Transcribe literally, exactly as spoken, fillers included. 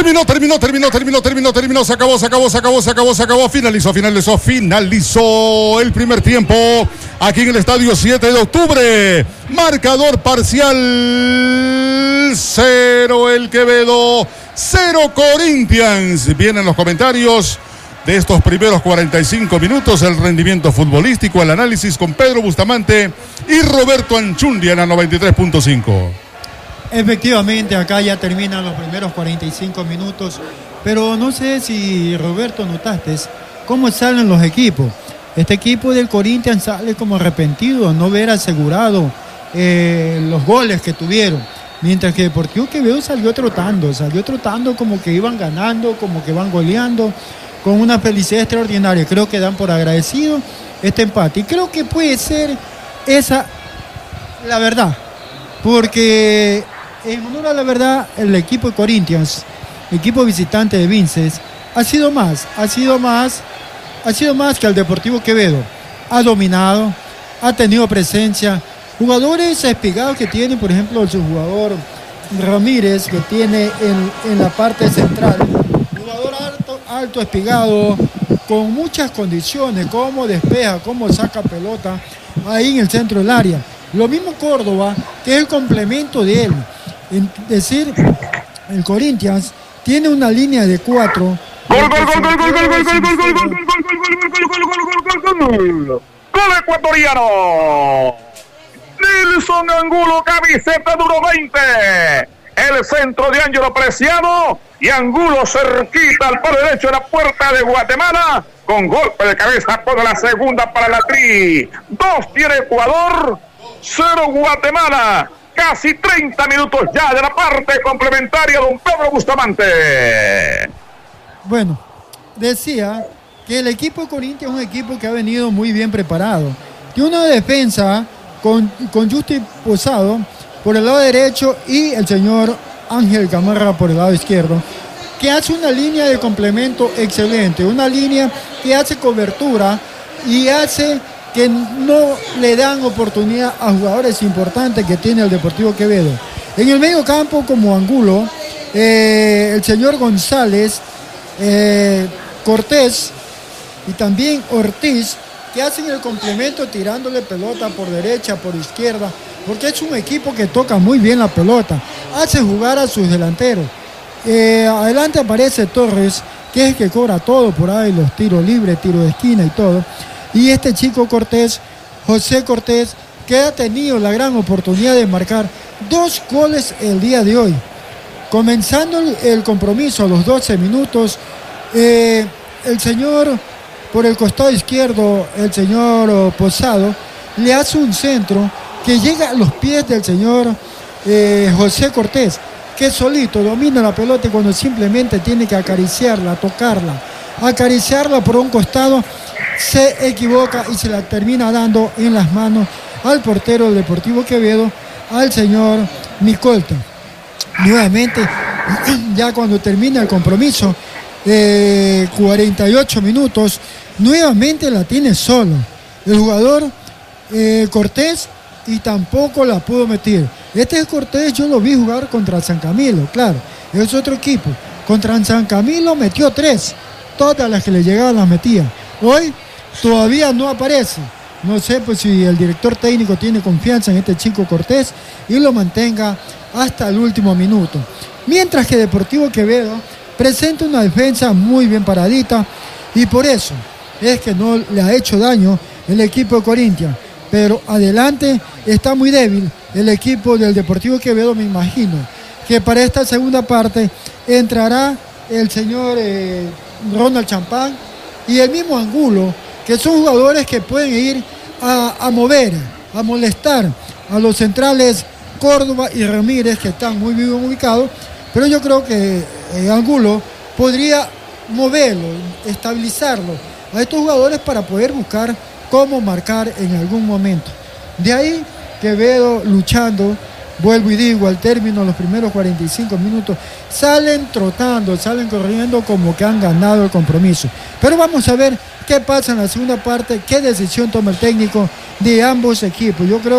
Terminó, terminó, terminó, terminó, terminó, terminó, se acabó, se acabó, se acabó, se acabó, se acabó, finalizó, finalizó, finalizó el primer tiempo aquí en el estadio siete de octubre. Marcador parcial, cero el Quevedo, cero Corinthians. Vienen los comentarios de estos primeros cuarenta y cinco minutos, el rendimiento futbolístico, el análisis con Pedro Bustamante y Roberto Anchundia en la noventa y tres punto cinco. Efectivamente, acá ya terminan los primeros cuarenta y cinco minutos, pero no sé si, Roberto, notaste cómo salen los equipos. Este equipo del Corinthians sale como arrepentido, no haber asegurado eh, los goles que tuvieron, mientras que Deportivo Quevedo salió trotando, salió trotando como que iban ganando, como que van goleando, con una felicidad extraordinaria. Creo que dan por agradecido este empate, y creo que puede ser esa la verdad, porque en honor a la verdad, el equipo de Corinthians, equipo visitante de Vinces, ha sido más, ha sido más, ha sido más que el Deportivo Quevedo. Ha dominado, ha tenido presencia. Jugadores espigados que tiene, por ejemplo, su jugador Ramírez, que tiene en, en la parte central. Jugador alto, alto, espigado, con muchas condiciones, cómo despeja, cómo saca pelota ahí en el centro del área. Lo mismo Córdoba, que es el complemento de él. Es decir, el Corinthians tiene una línea de cuatro. Gol, gol, gol, gol, gol, gol, gol, gol, gol, gol, gol, gol, gol, gol, gol, gol ecuatoriano. Nilson Angulo, camiseta número veinte. El centro de Ángelo Preciado y Angulo cerquita al palo derecho de la puerta de Guatemala. Con golpe de cabeza pone la segunda para la Tri. Dos tiene Ecuador, cero Guatemala. Casi treinta minutos ya de la parte complementaria, don Pedro Bustamante. Bueno, decía que el equipo de Corinthians es un equipo que ha venido muy bien preparado. Tiene una defensa con, con Justi Posado por el lado derecho y el señor Ángel Gamarra por el lado izquierdo, que hace una línea de complemento excelente, una línea que hace cobertura y hace que no le dan oportunidad a jugadores importantes que tiene el Deportivo Quevedo. En el medio campo, como Angulo, eh, el señor González, eh, Cortés y también Ortiz, que hacen el complemento tirándole pelota por derecha, por izquierda, porque es un equipo que toca muy bien la pelota, hace jugar a sus delanteros. Eh, adelante aparece Torres, que es el que cobra todo por ahí, los tiros libres, tiros de esquina y todo. Y este chico Cortés, José Cortés, que ha tenido la gran oportunidad de marcar dos goles el día de hoy. Comenzando el compromiso a los doce minutos, eh, el señor, por el costado izquierdo, el señor Posado, le hace un centro que llega a los pies del señor eh, José Cortés, que solito domina la pelota y cuando simplemente tiene que acariciarla, tocarla, acariciarla por un costado, se equivoca y se la termina dando en las manos al portero del Deportivo Quevedo, al señor Micolta. Nuevamente, ya cuando termina el compromiso, eh, cuarenta y ocho minutos, nuevamente la tiene solo el jugador eh, Cortés y tampoco la pudo meter. Este Cortés yo lo vi jugar contra San Camilo, claro, es otro equipo. Contra San Camilo metió tres, todas las que le llegaban las metía. Hoy todavía no aparece. No sé pues si el director técnico tiene confianza en este chico Cortés y lo mantenga hasta el último minuto. Mientras que Deportivo Quevedo presenta una defensa muy bien paradita y por eso es que no le ha hecho daño el equipo de Corinthians. Pero adelante está muy débil el equipo del Deportivo Quevedo. Me imagino que para esta segunda parte entrará el señor eh, Ronald Champán y el mismo Angulo, que son jugadores que pueden ir a, a mover, a molestar a los centrales Córdoba y Ramírez, que están muy bien ubicados, pero yo creo que eh, Angulo podría moverlo, estabilizarlo a estos jugadores para poder buscar cómo marcar en algún momento. De ahí Quevedo luchando, vuelvo y digo, al término de los primeros cuarenta y cinco minutos, salen trotando, salen corriendo como que han ganado el compromiso. Pero vamos a ver qué pasa en la segunda parte, qué decisión toma el técnico de ambos equipos. Yo creo